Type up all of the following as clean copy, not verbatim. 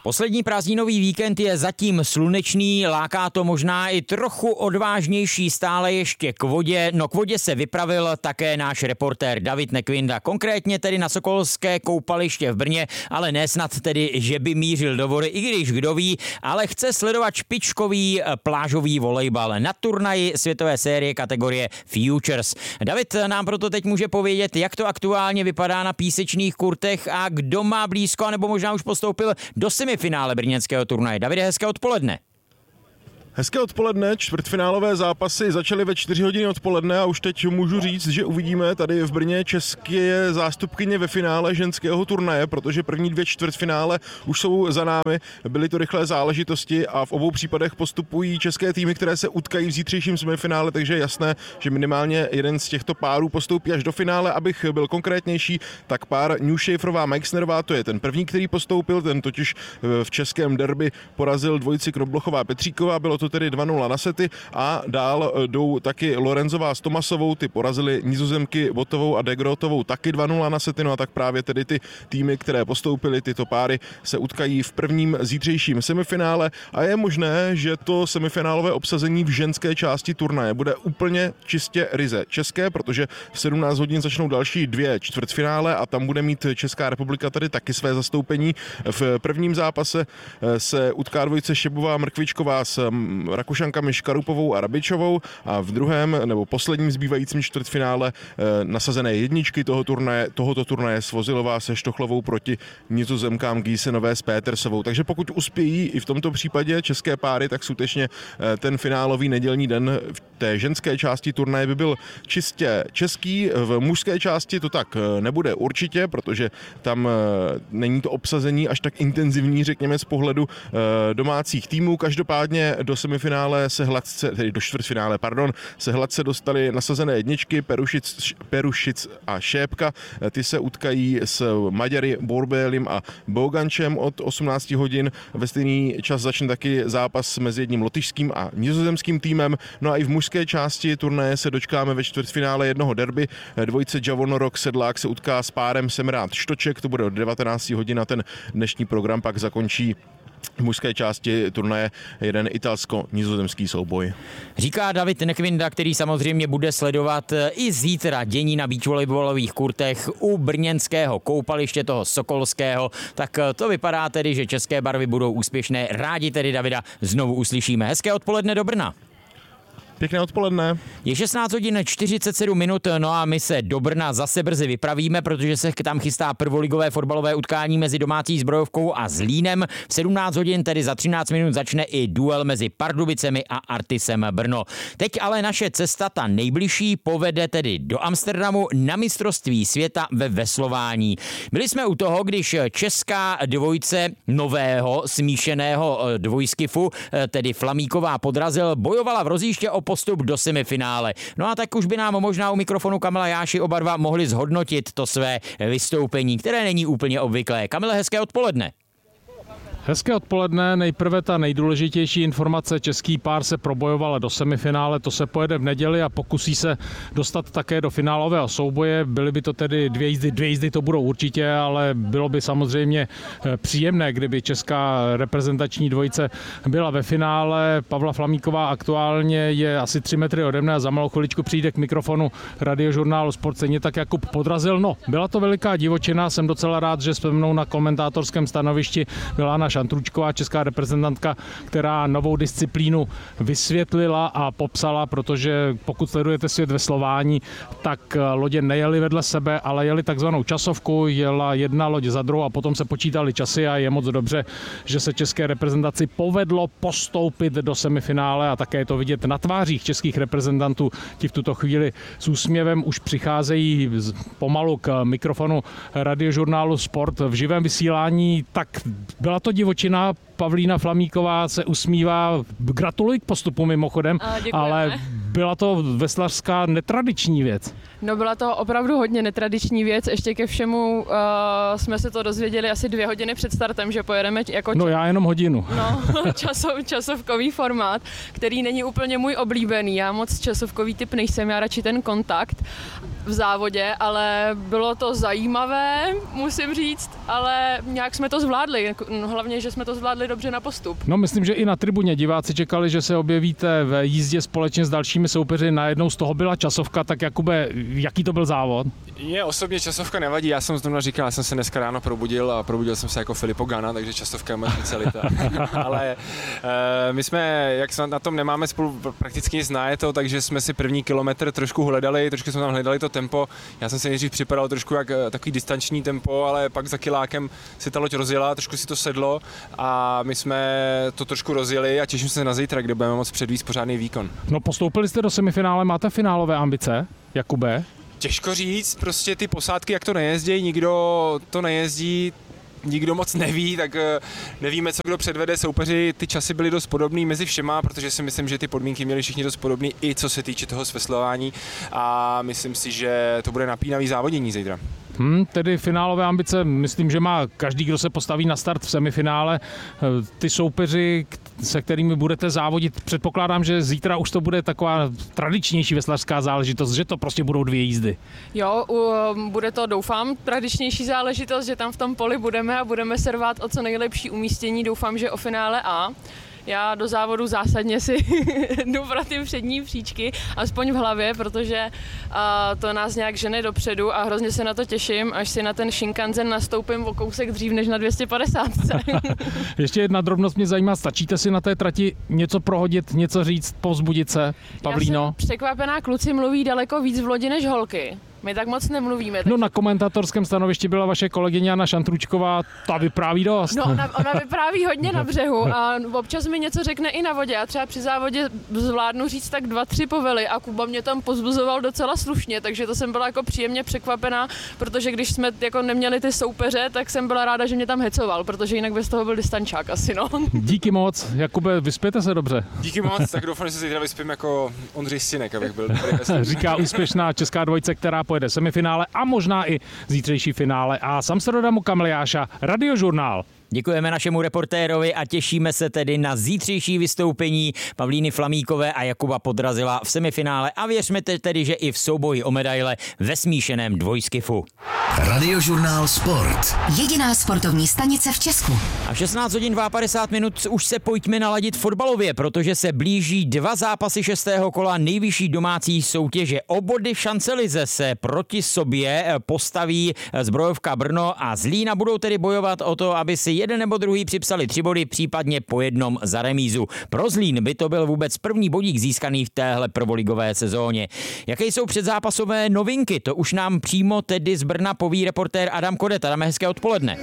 Poslední prázdninový víkend je zatím slunečný, láká to možná i trochu odvážnější stále ještě k vodě. No k vodě se vypravil také náš reportér David Nekvinda, konkrétně tedy na Sokolské koupaliště v Brně, ale ne snad tedy, že by mířil do vody, i když kdo ví, ale chce sledovat špičkový plážový volejbal na turnaji světové série kategorie Futures. David nám proto teď může povědět, jak to aktuálně vypadá na písečných kurtech a kdo má blízko, nebo možná už postoupil do semifinále brněnského turnaje. Davide, hezké odpoledne. Hezké odpoledne, čtvrtfinálové zápasy začaly ve 4 hodiny odpoledne a už teď můžu říct, že uvidíme tady v Brně české zástupkyně ve finále ženského turnaje, protože první 2 čtvrtfinále už jsou za námi, byly to rychlé záležitosti a v obou případech postupují české týmy, které se utkají v zítřejším semifinále, takže je jasné, že minimálně jeden z těchto párů postoupí až do finále. Abych byl konkrétnější, tak pár New Schaeferová Meixnerová, to je ten první, který postoupil, ten totiž v českém derby porazil dvojici Knoblochová Petříková, bylo to tedy 2-0 na sety a dál jdou taky Lorenzová s Tomasovou, ty porazili Nizozemky Botovou a Degrotovou taky 2-0 na sety, no a tak právě tedy ty týmy, které postoupily, tyto páry se utkají v prvním zítřejším semifinále a je možné, že to semifinálové obsazení v ženské části turnaje bude úplně čistě ryze české, protože v 17 hodin začnou další 2 čtvrtfinále a tam bude mít Česká republika tady taky své zastoupení. V prvním zápase se utká dvojice Šebová Mrkvičková s Rakušankami Škarupovou a Rabičovou a v druhém nebo posledním zbývajícím čtvrtfinále nasazené jedničky tohoto turnaje Svozilová se Štochlovou proti Nizozemkám Giesenové s Petersovou. Takže pokud uspějí i v tomto případě české páry, tak skutečně ten finálový nedělní den v té ženské části turnaje by byl čistě český. V mužské části to tak nebude určitě, protože tam není to obsazení až tak intenzivní, řekněme, z pohledu domácích týmů. Každopádně do semifinále tedy do čtvrtfinále, se hladce dostali nasazené jedničky Perušic a Šépka. Ty se utkají s Maďary Borbélim a Bogančem od 18 hodin. Ve stejný čas začne taky zápas mezi jedním lotyšským a nizozemským týmem. No a i v mužské části turnaje se dočkáme ve čtvrtfinále jednoho derby. Dvojice Javonorok Sedlák se utká s párem Semrát Štoček, to bude od 19 hodin a ten dnešní program pak zakončí v mužské části turnaje jeden italsko-nizozemský souboj. Říká David Nekvinda, který samozřejmě bude sledovat i zítra dění na beachvolejbalových kurtech u brněnského koupaliště toho Sokolského. Tak to vypadá tedy, že české barvy budou úspěšné. Rádi tedy Davida znovu uslyšíme. Hezké odpoledne do Brna. Pěkné odpoledne. Je 16 hodin 47 minut, no a my se do Brna zase brzy vypravíme, protože se tam chystá prvoligové fotbalové utkání mezi domácí Zbrojovkou a Zlínem. V 17 hodin, tedy za 13 minut, začne i duel mezi Pardubicemi a Artisem Brno. Teď ale naše cesta, ta nejbližší, povede tedy do Amsterdamu na mistrovství světa ve veslování. Byli jsme u toho, když česká dvojice nového smíšeného dvojskifu, tedy Flamíková Podrazil, bojovala v rozjíždě o postup do semifinále. No a tak už by nám možná u mikrofonu Kamila Jáši oba dva mohli zhodnotit to své vystoupení, které není úplně obvyklé. Kamile, hezké odpoledne. Hezké odpoledne, nejprve ta nejdůležitější informace, český pár se probojoval do semifinále, to se pojede v neděli a pokusí se dostat také do finálového souboje, byly by to tedy 2 jízdy to budou určitě, ale bylo by samozřejmě příjemné, kdyby česká reprezentační dvojice byla ve finále. Pavla Flamíková aktuálně je asi 3 metry ode mne a za malou chviličku přijde k mikrofonu radiožurnálu Sport, stejně tak Jakub Podrazil. No, byla to veliká divočina, jsem docela rád, že se mnou na komentátorském stanovišti byla Anna Šantručková, česká reprezentantka, která novou disciplínu vysvětlila a popsala, protože pokud sledujete svět veslování, tak lodě nejeli vedle sebe, ale jeli takzvanou časovku, jela jedna loď za druhou a potom se počítali časy a je moc dobře, že se české reprezentaci povedlo postoupit do semifinále a také je to vidět na tvářích českých reprezentantů. Ti v tuto chvíli s úsměvem už přicházejí pomalu k mikrofonu radiožurnálu Sport v živém vysílání. Tak byla to divočina, Pavlína Flamíková se usmívá, gratuluji k postupu mimochodem, ale byla to veslařská netradiční věc. No, byla to opravdu hodně netradiční věc, ještě ke všemu jsme se to dozvěděli asi 2 hodiny před startem, že pojedeme jako... No, já jenom hodinu. No, časovkový formát, který není úplně můj oblíbený, já moc časovkový typ nejsem, já radši ten kontakt. v závodě, ale bylo to zajímavé, musím říct, ale nějak jsme to zvládli, hlavně, že jsme to zvládli dobře na postup. No myslím, že i na tribuně diváci čekali, že se objevíte v jízdě společně s dalšími soupeři, najednou z toho byla časovka, tak Jakube, jaký to byl závod? Mně osobně časovka nevadí, já jsem zrovna říkal, já jsem se dneska ráno probudil a probudil jsem se jako Filippo Ganna, takže časovka je moje specialita. Ale my jsme, jak na tom nemáme spolu prakticky nic to, takže jsme si první kilometr trošku hledali, trošku jsme tam hledali to tempo. Já jsem se nejdřív připadal trošku jak takový distanční tempo, ale pak za kilákem si ta loď rozjela, trošku si to sedlo a my jsme to trošku rozjeli a těším se na zítra, kde budeme moct předvíst pořádný výkon. No postoupili jste do semifinále, máte finálové ambice, Jakube? Těžko říct, prostě ty posádky, jak to nejezdí, nikdo to nejezdí, nikdo moc neví, tak nevíme, co kdo předvede. Soupeři, ty časy byly dost podobný mezi všema, protože si myslím, že ty podmínky měly všichni dost podobný, i co se týče toho sveslování a myslím si, že to bude napínavý závodění zítra. Tedy finálové ambice, myslím, že má každý, kdo se postaví na start v semifinále. Ty soupeři, se kterými budete závodit, předpokládám, že zítra už to bude taková tradičnější veslařská záležitost, že to prostě budou 2 jízdy. Jo, bude to, doufám, tradičnější záležitost, že tam v tom poli budeme a budeme se rvát o co nejlepší umístění. Doufám, že o finále A. Já do závodu zásadně si jdu pro ty přední příčky, aspoň v hlavě, protože to nás nějak žene dopředu a hrozně se na to těším, až si na ten Shinkansen nastoupím o kousek dřív než na 250. Ještě jedna drobnost mě zajímá, stačíte si na té trati něco prohodit, něco říct, povzbudit se, Pavlíno? Já jsem překvapená, kluci mluví daleko víc v lodi než holky. My tak moc nemluvíme. No na komentatorském stanovišti byla vaše kolegyně Jana Šantručková, ta vypráví dost. No ona vypráví hodně na břehu a občas mi něco řekne i na vodě. Já třeba při závodě zvládnu říct tak 2-3 povely a Kuba mě tam pozbuzoval docela slušně, takže to jsem byla jako příjemně překvapená, protože když jsme jako neměli ty soupeře, tak jsem byla ráda, že mě tam hecoval, protože jinak bez toho byl distančák asi, no. Díky moc, Jakube, vyspěte se dobře. Díky moc, tak doufám, že se zítra vyspím jako Ondřej Stinek, abych byl. Říká úspěšná česká dvojice, která pojede semifinále a možná i zítřejší finále. A z Amsterdamu Kamiliáša, Radiožurnál. Děkujeme našemu reportérovi a těšíme se tedy na zítřejší vystoupení Pavlíny Flamíkové a Jakuba Podrazila v semifinále a věřme tedy, že i v souboji o medaile ve smíšeném dvojskifu. Radiožurnál Sport. Jediná sportovní stanice v Česku. A v 16 hodin 52 minut už se pojďme naladit fotbalově, protože se blíží 2 zápasy 6. kola nejvyšší domácí soutěže. O body v šancelize se proti sobě postaví Zbrojovka Brno a Zlína budou tedy bojovat o to, aby si jeden nebo druhý připsali 3 body, případně po jednom za remízu. Pro Zlín by to byl vůbec první bodík získaný v téhle prvoligové sezóně. Jaké jsou předzápasové novinky? To už nám přímo tedy z Brna poví reportér Adam Kodet. Adam, hezké odpoledne.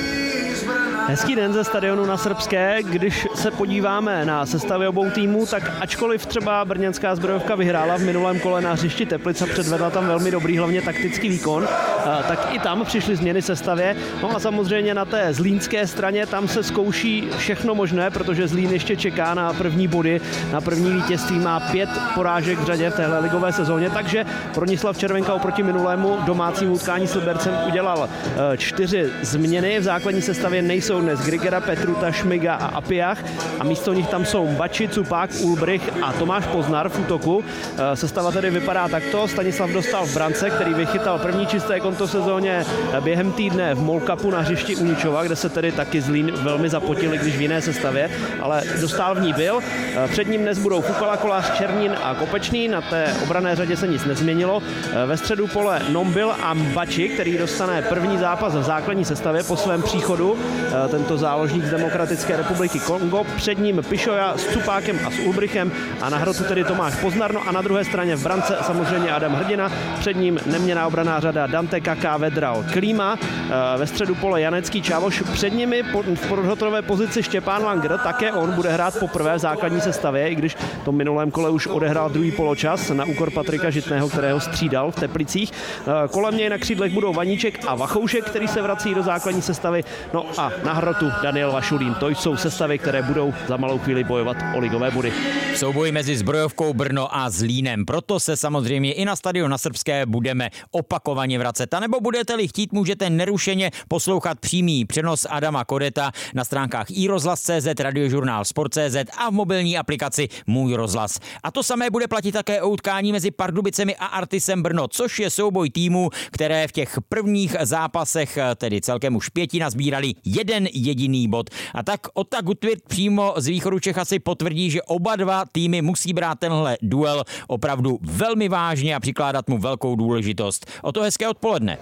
Hezký den ze stadionu na Srbské. Když se podíváme na sestavy obou týmů, tak ačkoliv třeba brněnská Zbrojovka vyhrála v minulém kole na hřišti Teplic a předvedla tam velmi dobrý, hlavně taktický výkon, tak i tam přišly změny sestavě. No a samozřejmě na té zlínské straně tam se zkouší všechno možné, protože Zlín ještě čeká na první body, na první vítězství, má 5 porážek v řadě v téhle ligové sezóně, takže Bronislav Červenka oproti minulému domácímu utkání s Libercem udělal 4 změny. V základní sestavě nejsou dnes Grigera, Petruta, Šmiga a Apiach a místo nich tam jsou Bači, Cupák, Ulbrich a Tomáš Poznar v útoku. Sestava tedy vypadá takto. Stanislav Dostal v brance, který vychytal první čisté konto sezóně během týdne v Molkapu na hřišti Uničova, kde se tedy taky Zlín velmi zapotili, když v jiné sestavě, ale Dostal v ní byl. Před ním dnes budou Fukala, Kolář, Černín a Kopečný. Na té obranné řadě se nic nezměnilo. Ve středu pole Nombil a Bači, který dostane první zápas v základní sestavě po svém příchodu. Tento záložník z Demokratické republiky Kongo. Před ním Pišoja s Cupákem a s Ulbrichem a na hrotu tedy Tomáš Poznar. No a na druhé straně v brance samozřejmě Adam Hrdina. Před ním neměnná obranná řada Dante Kaká, Vedral, Klíma. Ve středu pole Janecký, Čávoš. Před nimi v podhotovové pozici Štěpán Langer. Také on bude hrát poprvé v základní sestavě, i když to minulém kole už odehrál druhý poločas na úkor Patrika Žitného, kterého střídal v Teplicích. Kolem něj na křídlech budou Vaníček a Vachoušek, který se vrací do základní sestavy. No a na na hrotu Daniel Vašulín. To jsou sestavy, které budou za malou chvíli bojovat o ligové body. Souboj mezi Zbrojovkou Brno a Zlínem. Proto se samozřejmě i na stadion na Srbské budeme opakovaně vracet. A nebo budete-li chtít, můžete nerušeně poslouchat přímý přenos Adama Kodeta na stránkách iRozhlas.cz, Radiožurnál Sport.cz a v mobilní aplikaci Můj rozhlas. A to samé bude platit také o utkání mezi Pardubicemi a Artisem Brno, což je souboj týmů, které v těch prvních zápasech, tedy celkem už 5, nazbírali jeden jediný bod. A tak Ota Gutwirth přímo z východu Čech asi potvrdí, že oba dva týmy musí brát tenhle duel opravdu velmi vážně a přikládat mu velkou důležitost. O to hezké odpoledne.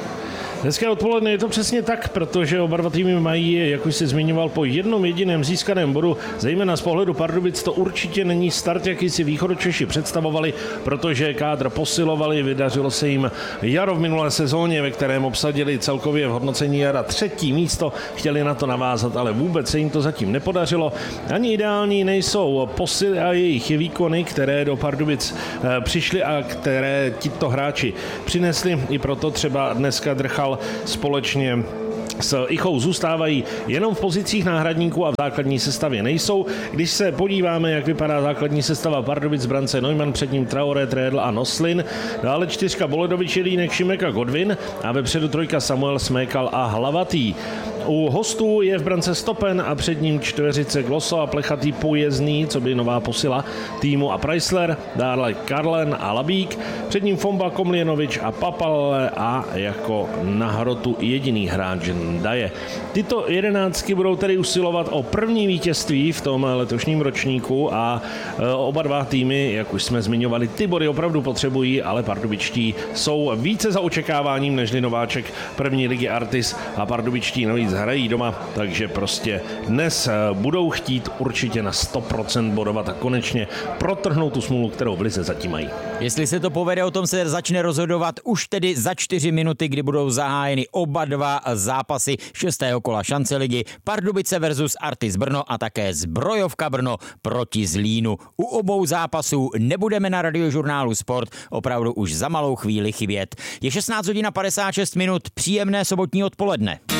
Hezké odpoledne, je to přesně tak, protože oba dva týmy mají, jak už jsi zmiňoval, po jednom jediném získaném bodu, zejména z pohledu Pardubic to určitě není start, jaký si východočeši představovali, protože kádr posilovali, vydařilo se jim jaro v minulé sezóně, ve kterém obsadili celkově v hodnocení jara 3. místo, chtěli na to navázat, ale vůbec se jim to zatím nepodařilo. Ani ideální nejsou posily a jejich výkony, které do Pardubic přišly a které tito hráči přinesli, i proto třeba dneska Drchal společně s Ichou zůstávají jenom v pozicích náhradníků a v základní sestavě nejsou. Když se podíváme, jak vypadá základní sestava Pardubic, brance Neumann, před ním Traoré, Trédl a Noslin, dále 4 Boledovič, Jelínek, Šimek a Godwin a vepředu 3 Samuel, Smékal a Hlavatý. U hostů je v brance Stopen a před ním 4 Gloso a Plechatý, Pojezdný, co by nová posila týmu, a Preissler, dále Karlen a Labík, před ním Fomba, Komljenovič a Papale a jako na hrotu jediný hráč Daje. Tyto 11 budou tedy usilovat o první vítězství v tom letošním ročníku a oba dva týmy, jak už jsme zmiňovali, ty body opravdu potřebují, ale pardubičtí jsou více za očekáváním nežli nováček první ligy Artis a pardubičtí navíc hrají doma, takže prostě dnes budou chtít určitě na 100% bodovat a konečně protrhnout tu smůlu, kterou v lize zatím mají. Jestli se to povede, o tom se začne rozhodovat už tedy za 4 minuty, kdy budou zahájeny oba dva zápasy 6. kola šance ligy Pardubice versus Artis Brno a také Zbrojovka Brno proti Zlínu. U obou zápasů nebudeme na Radiožurnálu Sport opravdu už za malou chvíli chybět. Je 16:56, příjemné sobotní odpoledne.